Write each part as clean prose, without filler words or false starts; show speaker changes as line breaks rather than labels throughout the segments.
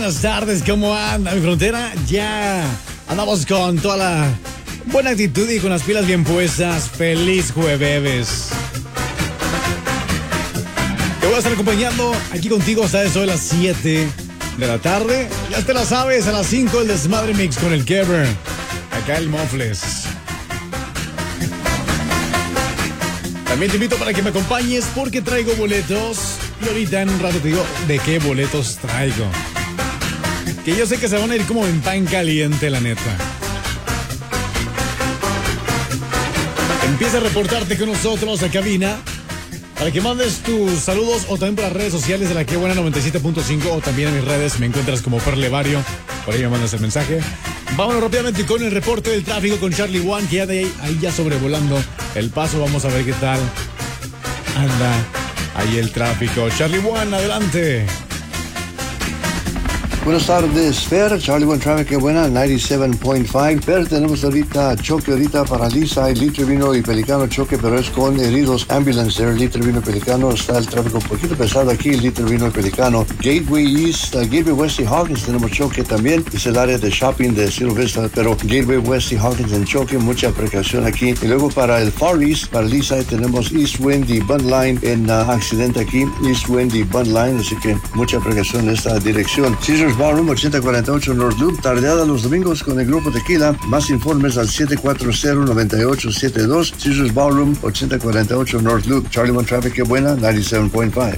Buenas tardes, ¿cómo anda mi frontera? Ya andamos con toda la buena actitud y con las pilas bien puestas. Feliz jueves. Te voy a estar acompañando aquí contigo hasta eso de las 7 de la tarde. Ya te la sabes, a las 5 el Desmadre Mix con el Kever. Acá el Mofles. También te invito para que me acompañes porque traigo boletos. Y ahorita en un rato te digo de qué boletos traigo. Que yo sé que se van a ir como en pan caliente, la neta. Empieza a reportarte con nosotros a cabina para que mandes tus saludos o también por las redes sociales de la Que Buena 97.5 o también en mis redes me encuentras como Perlevario. Por ahí me mandas el mensaje. Vámonos rápidamente con el reporte del tráfico con Charlie One, que ya de ahí ya sobrevolando el paso. Vamos a ver qué tal anda ahí el tráfico. Charlie One, adelante.
Buenas tardes, Fer. Charlie One Traffic, Que Buena, 97.5. Fer, tenemos ahorita choque para Lisa y Lee Trevino y Pelicano choque, pero es con heridos. Ambulance there, Lee Trevino y Pelicano. Está el tráfico un poquito pesado aquí, Lee Trevino y Pelicano. Gateway East, Gateway West y Hawkins tenemos choque también. Es el área de shopping de Cielo Vista, pero Gateway West y Hawkins en choque, mucha precaución aquí. Y luego para el Far East, para Lisa, tenemos East Wind y Bund Line en accidente aquí. East Wind y Bund Line, así que mucha precaución en esta dirección. Caesars Ballroom 8048 North Loop, tardeada los domingos con el Grupo Tequila. Más informes al 740-9872. Caesars Ballroom 8048 North Loop. Charlie One Traffic, Que Buena, 97.5.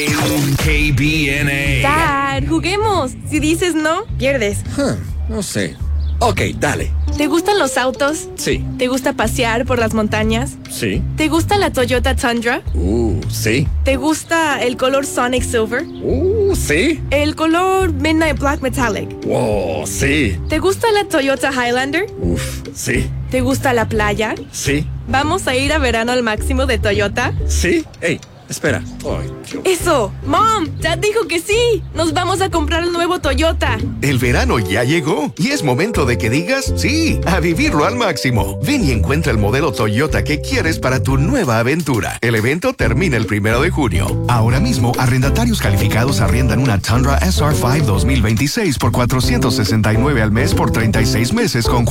KBNA.
Dad, juguemos. Si dices no, pierdes.
No sé. Ok, dale.
¿Te gustan los autos?
Sí.
¿Te gusta pasear por las montañas?
Sí.
¿Te gusta la Toyota Tundra?
Sí.
¿Te gusta el color Sonic Silver?
Sí.
¿El color Midnight Black Metallic?
Wow, sí.
¿Te gusta la Toyota Highlander?
Sí.
¿Te gusta la playa?
Sí.
¿Vamos a ir a verano al máximo de Toyota?
Sí. Hey, espera. Ay, Dios.
¡Eso! ¡Mom! ¡Dad dijo que sí! ¡Nos vamos a comprar el nuevo Toyota!
El verano ya llegó y es momento de que digas sí, a vivirlo al máximo. Ven y encuentra el modelo Toyota que quieres para tu nueva aventura. El evento termina el 1 de junio. Ahora mismo, arrendatarios calificados arriendan una Tundra SR5 2026 por $469 al mes por 36 meses con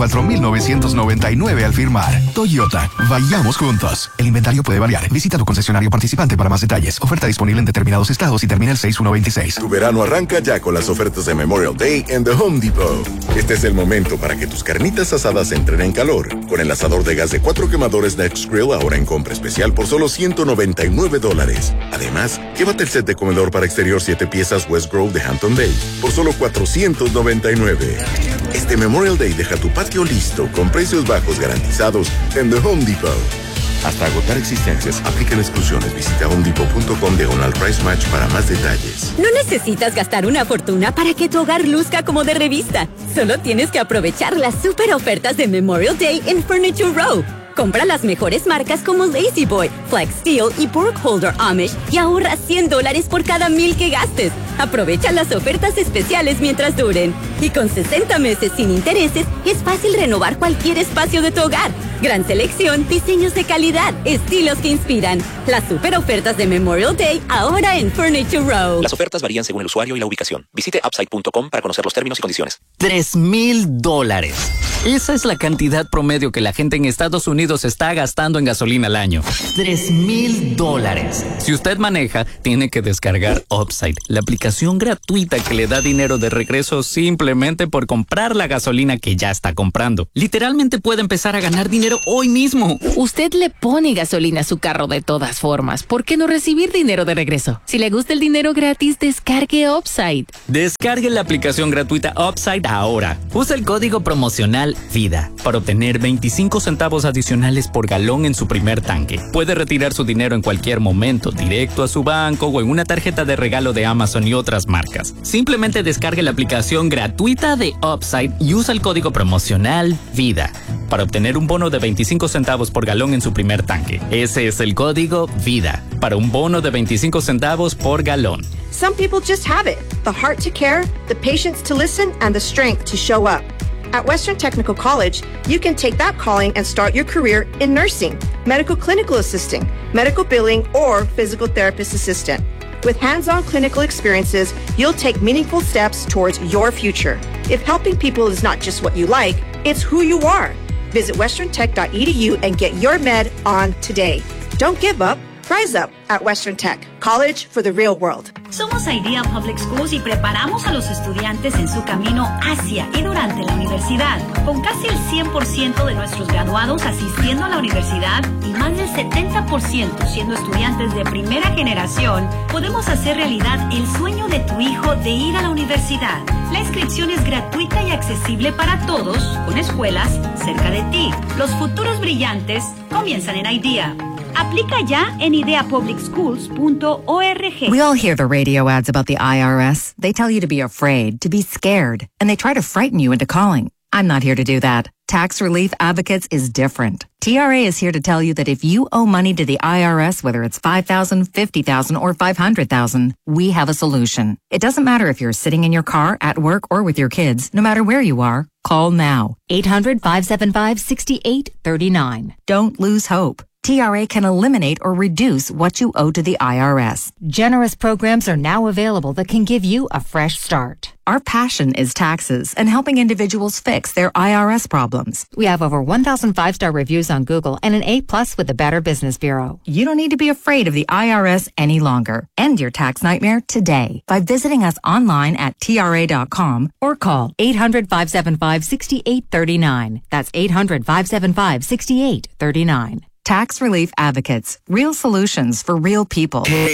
$4,999 al firmar. Toyota, vayamos juntos. El inventario puede variar. Visita tu concesionario participante para más detalles. Oferta disponible en determinados estados y termina el 6/1/26.
Tu verano arranca ya con las ofertas de Memorial Day en The Home Depot. Este es el momento para que tus carnitas asadas entren en calor. Con el asador de gas de 4 quemadores Next Grill ahora en compra especial por solo $199. Además, llévate el set de comedor para exterior 7 piezas West Grove de Hampton Bay por solo $499. Este Memorial Day deja tu patio listo con precios bajos garantizados en The Home Depot. Hasta agotar existencias, aplican exclusiones. Visita homedepot.com/price match para más detalles.
No necesitas gastar una fortuna para que tu hogar luzca como de revista. Solo tienes que aprovechar las super ofertas de Memorial Day en Furniture Row. Compra las mejores marcas como Lazy Boy, Flex Steel y Burkholder Amish y ahorra $100 por cada 1,000 que gastes. Aprovecha las ofertas especiales mientras duren. Y con 60 meses sin intereses, es fácil renovar cualquier espacio de tu hogar. Gran selección, diseños de calidad, estilos que inspiran. Las super ofertas de Memorial Day ahora en Furniture Row.
Las ofertas varían según el usuario y la ubicación. Visite upside.com para conocer los términos y condiciones.
$3,000. Esa es la cantidad promedio que la gente en Estados Unidos está gastando en gasolina al año. $3,000. Si usted maneja, tiene que descargar Upside, la aplicación gratuita que le da dinero de regreso simplemente por comprar la gasolina que ya está comprando. Literalmente puede empezar a ganar dinero hoy mismo.
Usted le pone gasolina a su carro de todas formas. ¿Por qué no recibir dinero de regreso? Si le gusta el dinero gratis, descargue Upside.
Descargue la aplicación gratuita Upside ahora. Usa el código promocional VIDA para obtener 25 centavos adicionales por galón en su primer tanque. Puede retirar su dinero en cualquier momento, directo a su banco o en una tarjeta de regalo de Amazon y otras marcas. Simplemente descargue la aplicación gratuita de Upside y usa el código promocional VIDA para obtener un bono de 25 centavos por galón en su primer tanque. Ese es el código VIDA para un bono de 25 centavos por galón.
Some people just have it, the heart to care, the patience to listen, and the strength to show up. At Western Technical College, you can take that calling and start your career in nursing, medical clinical assisting, medical billing, or physical therapist assistant. With hands-on clinical experiences, you'll take meaningful steps towards your future. If helping people is not just what you like, it's who you are. Visit westerntech.edu and get your med on today. Don't give up. Rise up at Western Tech, college for the real world.
Somos IDEA Public Schools y preparamos a los estudiantes en su camino hacia y durante la universidad. Con casi el 100% de nuestros graduados asistiendo a la universidad y más del 70% siendo estudiantes de primera generación, podemos hacer realidad el sueño de tu hijo de ir a la universidad. La inscripción es gratuita y accesible para todos, con escuelas cerca de ti. Los futuros brillantes comienzan en IDEA. Aplica ya en ideapublicschools.org.
We all hear the radio ads about the IRS. They tell you to be afraid, to be scared, and they try to frighten you into calling. I'm not here to do that. Tax Relief Advocates is different. TRA is here to tell you that if you owe money to the IRS, whether it's $5,000, $50,000, or $500,000, we have a solution. It doesn't matter if you're sitting in your car, at work, or with your kids. No matter where you are, call now. 800-575-6839. Don't lose hope. TRA can eliminate or reduce what you owe to the IRS.
Generous programs are now available that can give you a fresh start.
Our passion is taxes and helping individuals fix their IRS problems.
We have over 1,000 5-star reviews on Google and an A+ with the Better Business Bureau.
You don't need to be afraid of the IRS any longer. End your tax nightmare today by visiting us online at TRA.com or call 800-575-6839. That's 800-575-6839. Tax Relief Advocates. Real solutions for real people.